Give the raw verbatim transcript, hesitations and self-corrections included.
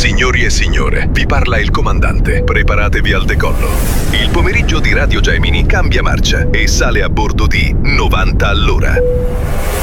Signori e signore, vi parla il comandante. Preparatevi al decollo. Il pomeriggio di Radio Gemini cambia marcia e sale a bordo di novanta all'ora.